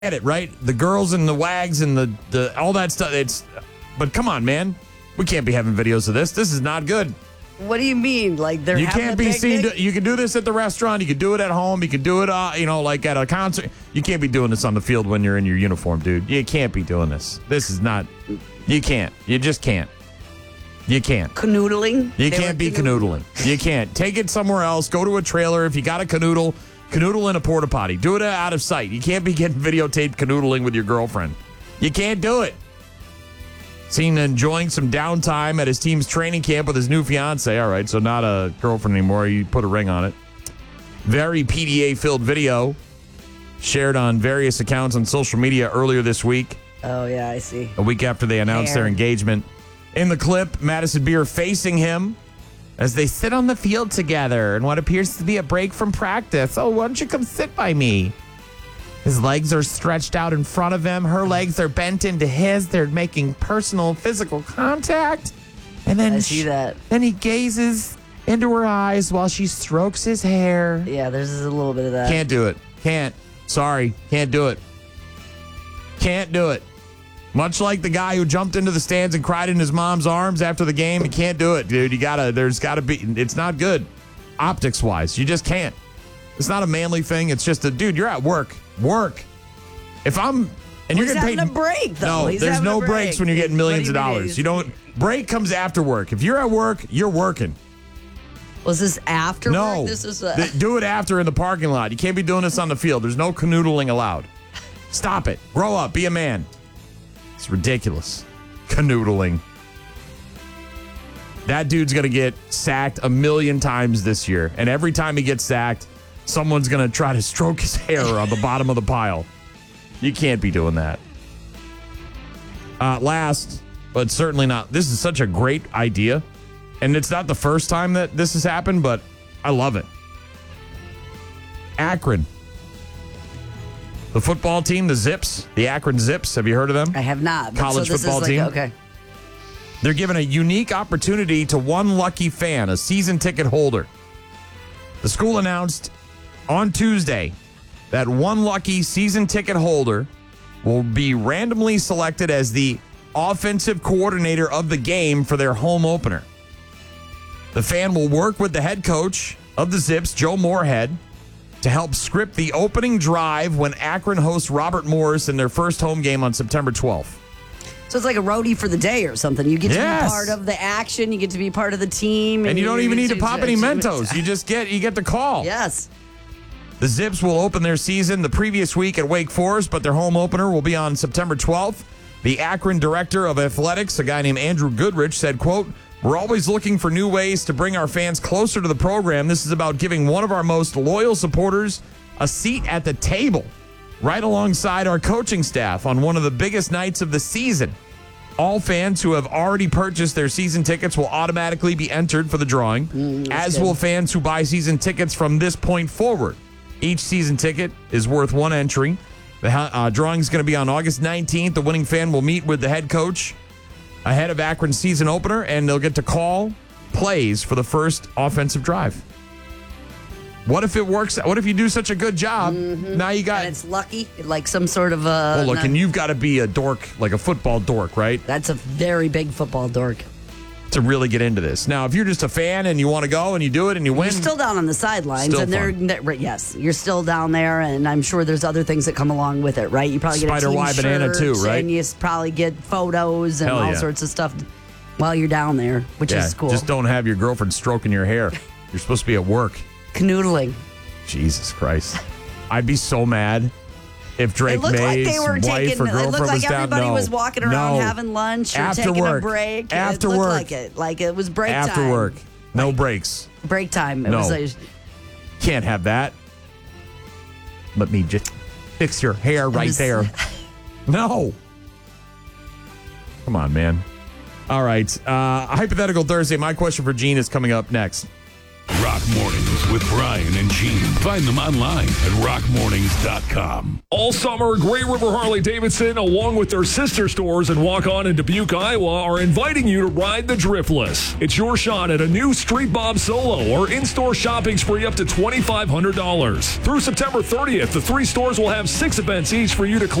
get it, right? The girls and the wags and the all that stuff. But come on, man. We can't be having videos of this. This is not good. What do you mean? Like they're You having can't a be seen. picnic? You can do this at the restaurant. You can do it at home. You can do it, like at a concert. You can't be doing this on the field when you're in your uniform, dude. You can't be doing this. This is not. You can't. You just can't. You can't. Canoodling? You can't be canoodling. You can't. Take it somewhere else. Go to a trailer. If you got a canoodle in a porta potty. Do it out of sight. You can't be getting videotaped canoodling with your girlfriend. You can't do it. Seen enjoying some downtime at his team's training camp with his new fiance. All right, so not a girlfriend anymore. You put a ring on it. Very PDA-filled video shared on various accounts on social media earlier this week. Oh, yeah, I see. A week after they announced their engagement. In the clip, Madison Beer facing him as they sit on the field together in what appears to be a break from practice. Oh, why don't you come sit by me? His legs are stretched out in front of him. Her legs are bent into his. They're making personal physical contact. And then I see that. Then he gazes into her eyes while she strokes his hair. Yeah, there's a little bit of that. Can't do it. Can't. Sorry. Can't do it. Can't do it. Much like the guy who jumped into the stands and cried in his mom's arms after the game, you can't do it, dude. There's gotta be, it's not good optics wise. You just can't. It's not a manly thing. It's just dude, you're at work. If I'm, and you're getting paid. He's having a break, though. No, there's no breaks when you're getting millions of dollars. You don't, break comes after work. If you're at work, you're working. Was this after No. work? This is do it after in the parking lot. You can't be doing this on the field. There's no canoodling allowed. Stop it. Grow up. Be a man. It's ridiculous. Canoodling. That dude's going to get sacked 1,000,000 times this year. And every time he gets sacked, someone's going to try to stroke his hair on the bottom of the pile. You can't be doing that. Last, but certainly not. This is such a great idea. And it's not the first time that this has happened, but I love it. Akron. The football team, the Zips, the Akron Zips. Have you heard of them? I have not. College so this football is team. Okay. They're given a unique opportunity to one lucky fan, a season ticket holder. The school announced on Tuesday that one lucky season ticket holder will be randomly selected as the offensive coordinator of the game for their home opener. The fan will work with the head coach of the Zips, Joe Moorhead, to help script the opening drive when Akron hosts Robert Morris in their first home game on September 12th. So it's like a roadie for the day or something. You get to Yes. be part of the action. You get to be part of the team. And you don't even need to pop any Mentos. Mentos. You get the call. Yes. The Zips will open their season the previous week at Wake Forest, but their home opener will be on September 12th. The Akron director of athletics, a guy named Andrew Goodrich, said, quote, "We're always looking for new ways to bring our fans closer to the program. This is about giving one of our most loyal supporters a seat at the table, right alongside our coaching staff on one of the biggest nights of the season. All fans who have already purchased their season tickets will automatically be entered for the drawing, as will fans who buy season tickets from this point forward. Each season ticket is worth one entry. The drawing is going to be on August 19th. The winning fan will meet with the head coach ahead of Akron's season opener, and they'll get to call plays for the first offensive drive." What if it works? What if you do such a good job? Now you got... And it's lucky, like some sort of Well, look, and you've got to be a dork, like a football dork, right? That's a very big football dork. To really get into this. Now, if you're just a fan and you want to go and you do it and you win... You're still down on the sidelines. Still and yes, you're still down there, and I'm sure there's other things that come along with it, right? You probably get a Spider team Y banana shirt, too, right? And you probably get photos and Hell all yeah. sorts of stuff while you're down there, which is cool. Just don't have your girlfriend stroking your hair. You're supposed to be at work. Canoodling. Jesus Christ. I'd be so mad if Drake It looked like May's they were wife taking. or It girlfriend looked like was down. everybody No. was walking around No. having lunch or After taking work. a break. After it looked work. like it was break After time. work. No breaks. Break time. It No. was like, Can't have that. Let me just fix your hair right just- there. No. Come on, man. All right. Hypothetical Thursday. My question for Gene is coming up next. Rock Rock Mornings with Brian and Gene. Find them online at rockmornings.com. All summer, Gray River Harley-Davidson, along with their sister stores in Waukon and Dubuque, Iowa, are inviting you to ride the Driftless. It's your shot at a new Street Bob Solo or in-store shopping spree up to $2,500. Through September 30th, the 3 stores will have 6 events each for you to